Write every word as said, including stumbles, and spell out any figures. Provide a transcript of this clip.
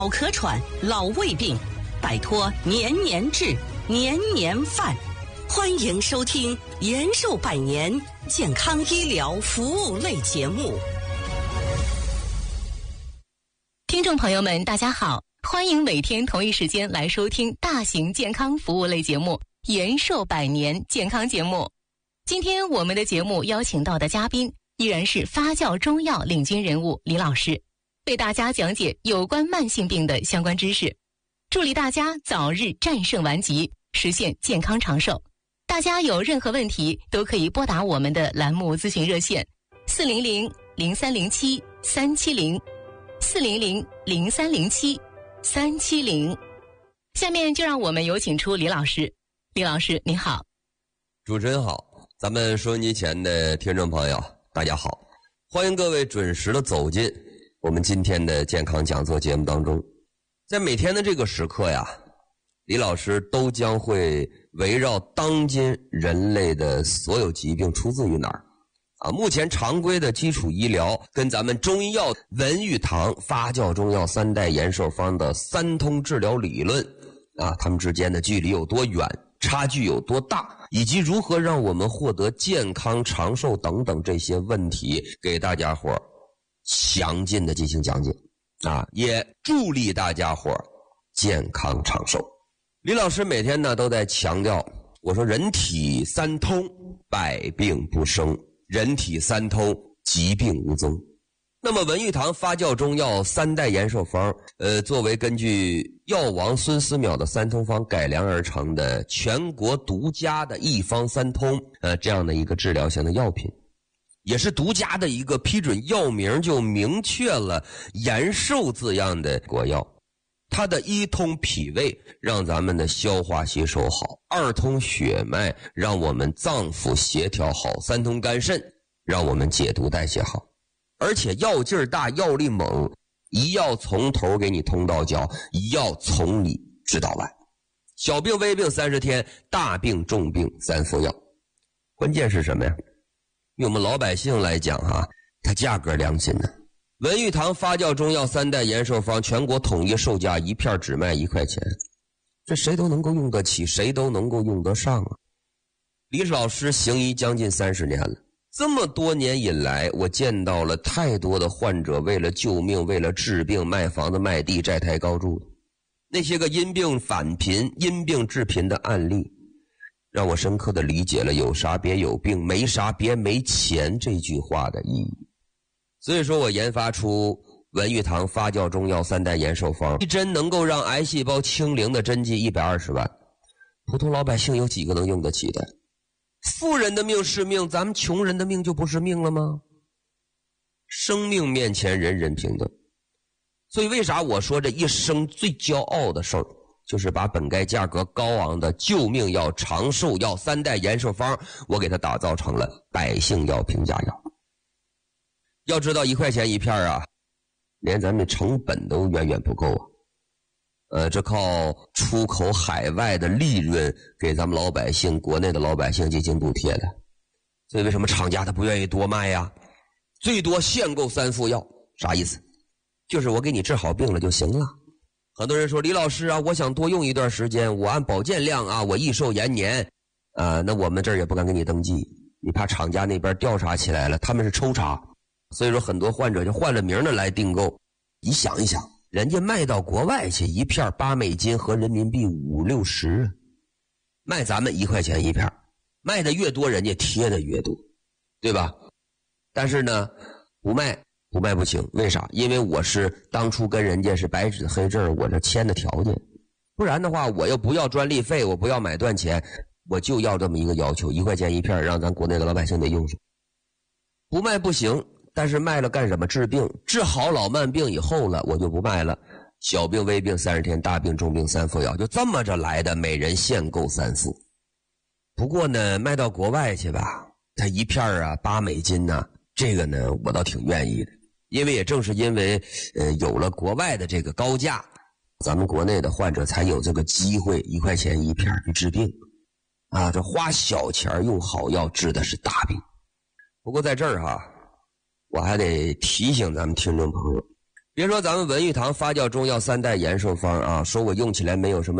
老咳喘、老胃病，摆脱年年治、年年犯。欢迎收听延寿百年健康医疗服务类节目。 听众朋友们，大家好，欢迎每天同一时间来收听大型健康服务类节目延寿百年健康节目。今天我们的节目邀请到的嘉宾依然是发酵中药领军人物李老师，为大家讲解有关慢性病的相关知识，助力大家早日战胜顽疾，实现健康长寿。大家有任何问题都可以拨打我们的栏目咨询热线四零零零三零七三七零四零零零三零七三七零。下面就让我们有请出李老师。李老师您好。 主持人好，咱们收音机前的听众朋友大家好，欢迎各位准时的走进我们今天的健康讲座节目当中。在每天的这个时刻呀，李老师都将会围绕当今人类的所有疾病出自于哪儿啊？目前常规的基础医疗跟咱们中医药文玉堂发酵中药三代延寿方的三通治疗理论啊，它们之间的距离有多远，差距有多大，以及如何让我们获得健康长寿等等这些问题，给大家伙详尽的进行讲解啊，也助力大家伙健康长寿。李老师每天呢都在强调，我说人体三通，百病不生；人体三通，疾病无踪。那么文玉堂发酵中药三代延寿方，呃，作为根据药王孙思邈的三通方改良而成的全国独家的一方三通，呃，这样的一个治疗性的药品，也是独家的一个批准药名就明确了延寿字样的国药。它的一通脾胃，让咱们的消化吸收好；二通血脉，让我们脏腑协调好；三通肝肾，让我们解毒代谢好。而且药劲儿大，药力猛，一药从头给你通到脚，一药从里治到外。小病微病三十天，大病重病三服药。关键是什么呀？对我们老百姓来讲哈、啊，它价格良心呢。文玉堂发酵中药三代延寿方全国统一售价一片只卖一块钱，这谁都能够用得起，谁都能够用得上啊。李老师行医将近三十年了，这么多年以来，我见到了太多的患者为了救命，为了治病卖房子卖地债台高筑的那些个因病返贫因病致贫的案例，让我深刻的理解了有啥别有病，没啥别没钱这句话的意义。所以说我研发出文玉堂发酵中药三代延寿方，一针能够让癌细胞清零的针剂一百二十万，普通老百姓有几个能用得起的？富人的命是命，咱们穷人的命就不是命了吗？生命面前人人平等。所以为啥我说这一生最骄傲的事儿，就是把本该价格高昂的救命药、长寿药三代延寿方，我给它打造成了百姓药平价药。要知道一块钱一片啊，连咱们成本都远远不够啊。呃，这靠出口海外的利润给咱们老百姓、国内的老百姓进行补贴的。所以为什么厂家他不愿意多卖呀？最多限购三副药，啥意思？就是我给你治好病了就行了。很多人说李老师啊，我想多用一段时间，我按保健量啊，我益寿延年啊、呃，那我们这儿也不敢给你登记，你怕厂家那边调查起来了，他们是抽查。所以说很多患者就换了名的来订购。你想一想，人家卖到国外去一片八美金和人民币五六十，卖咱们一块钱一片，卖的越多人家贴的越多，对吧？但是呢不卖不卖不行，为啥？因为我是当初跟人家是白纸黑字，我这签的条件，不然的话我又不要专利费，我不要买断钱，我就要这么一个要求，一块钱一片，让咱国内的老百姓得用上。不卖不行，但是卖了干什么？治病，治好老慢病以后了，我就不卖了。小病微病三十天，大病重病三副药，就这么着来的，每人限购三副。不过呢，卖到国外去吧，它一片啊八美金呢、啊，这个呢我倒挺愿意的，因为也正是因为呃有了国外的这个高价，咱们国内的患者才有这个机会一块钱一片去治病啊，这花小钱用好药治的是大病。不过在这儿哈，我还得提醒咱们听众朋友， 别说咱们文玉堂发酵中药三代延寿方啊，说我用起来没有什么